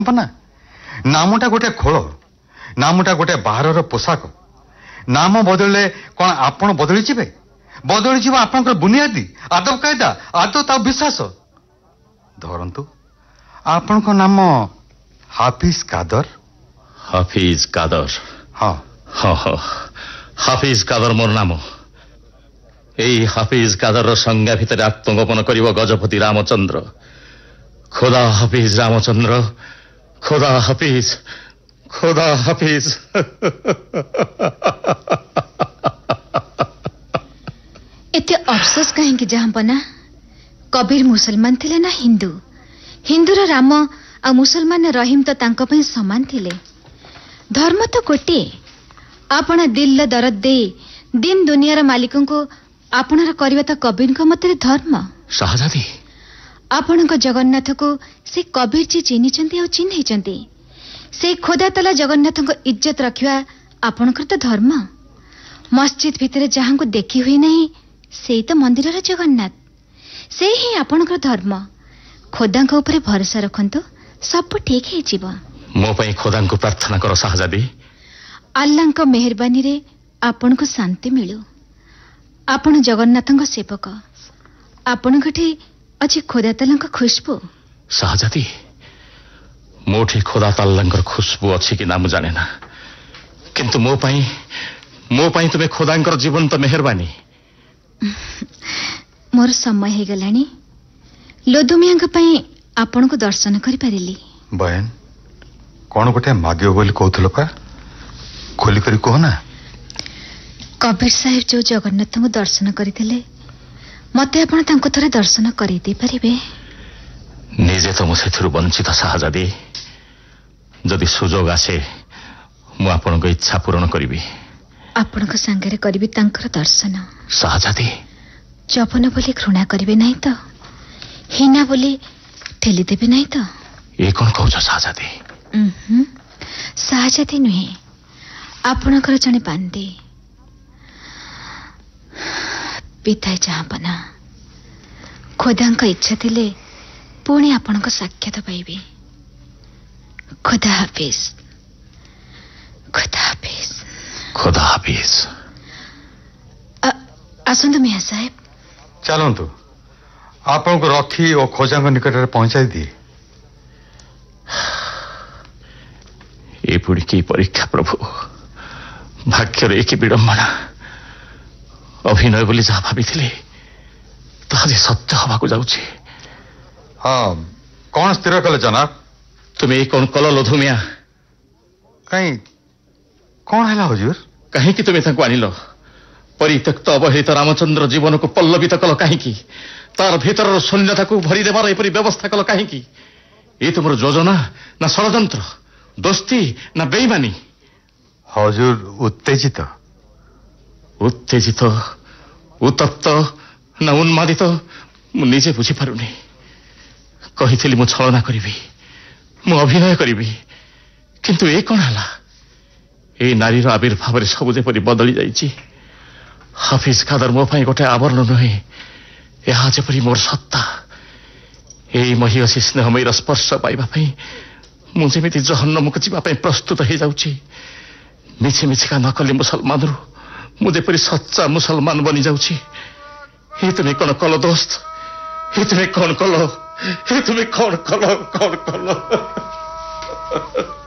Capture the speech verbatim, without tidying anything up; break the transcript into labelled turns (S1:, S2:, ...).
S1: ना नामटा गोटे खोल नामटा गोटे बाहर पोशाक नाम बदलले कौन आपण बदली जीवे बदली जीव आपंकर बुनियादी आदब कायदा आदत आ विश्वास धरतु आपण नाम हाफिज कादर
S2: हाफिज कादर
S1: हाँ
S2: हाँ हाँ हाफिज कादर मोर नाम এই হাফিজ কাদর সংজ্ঞা ভিতরে আত্মগোপন করিব গজপতি রামচন্দ্র খোদা হাফিজ রামচন্দ্র খোদা হাফিজ খোদা হাফিজ
S3: एते अफसोस कहीं जहाँपना कबीर मुसलमान थिले ना हिंदू हिंदूर राम आ मुसलमान रहीम तो तांको पई समान थिले धर्म तो गोटे आपण दिल दरद दे दिन दुनियार मालिकों को आपणर करबा तो कबीर को मतरे धर्म
S2: शाहजादी
S3: आपण जगन्नाथ को से कबीर जी चिन्हिचंती आ चिन्हिचंती से खोदा तला जगन्नाथ को इज्जत रखिया आपणकर तो धर्म मस्जिद भितर जहां को देखी हुई नहीं से तो मंदिर जगन्नाथ से ही आपणकर धर्म खोदा ऊपर भरोसा रखंतु सब ठीक है जीव
S2: मो पई खोदा को प्रार्थना करो शाहजादी
S3: अल्लाह को मेहरबानी रे आपण को शांति मिलू आपण जगन्नाथ सेवक आपण गठे अच्छी खोदा तला खुशबू
S2: शाहजादी मोठी खोदा ताल्लांकर खुशबू अच्छी कि ना मु जाने ना किंतु मो पाई मो पाई तुम्हें खोदांकर जीवन तो मेहरबानी
S3: मोर समय हो गलानी लोधुमिया पई आपण को दर्शन करि परिली
S1: बहन कौन गोटे मागियो बोली कहथलो पा खोली करी कहो ना
S3: कबीर साहेब जो जगन्नाथ को दर्शन करथिले मते आपण तांको थरे दर्शन करि दे परिबे
S2: निजे तो मुझे वंचित शाहजादी जदि सुजोग आसे मु आपण को इच्छा पूर्ण करी
S3: आपण को संगे करी तांकर दर्शन
S2: शाहजादी
S3: जपन बोली घृणा करिवे नहीं तो हिना बोली ठेली देबे नहीं तो
S2: ये कौन कहू शाहजादी
S3: उहुं शाहजादी नुहे आपणकर जने पांडे पिताई जहाँपना खोदा इच्छा थिले पुणी आपण साक्षात पाइबे खुदा हाफिज खुदा हाफिज
S2: खुदा हाफिज
S3: आसंतु मिया साहेब
S1: चलतु आपण को रखी और खोजा निकट में पहुंचाई दिए
S2: ये पुणी की परीक्षा प्रभु भाग्यर एक विडंबना अभिनय बोली जहाँ भाभी ताजे सत्य हवाक जाऊे
S1: हाँ कौन स्थिर कले जनाब
S2: तुम्हें कौन कल लोधुमिया
S1: कहीं कौन है हुजूर
S2: कहीं तुम्हें आनिल परित्यक्त अवहेलित रामचंद्र जीवन को पल्लवित कल कहीं तार भीतर शून्यता को भरी देवार एपरी व्यवस्था कल कहीं ये तुम योजना ना षड्यंत्र दोस्ती ना बेईमानी
S1: हुजूर उत्तेजित
S2: उत्तेजित उत्तप्त ना उन्मादित मु निजे बुझी पारुनी कही मु छलना करी मु अभिनय करी किंतु ए कौन है ए नारीर आविर्भाव सब जेपरी बदली जाइए हाफिज कादर मो पाई गोटे आवरण नुहे यह जेपरी मोर सत्ता यही महिषी स्नेहमयी स्पर्श पाइबा मुझे जहन्नमक जावाई प्रस्तुत हो जाऊँ मिछे मिछिका नकली मुसलमान रु मुझे परी सच्चा मुसलमान बनी जाऊँ ये तुम्हें कौन कल दोस्त ये तुम्हें कौन कल ये तुम्हें कौन कल कौन कल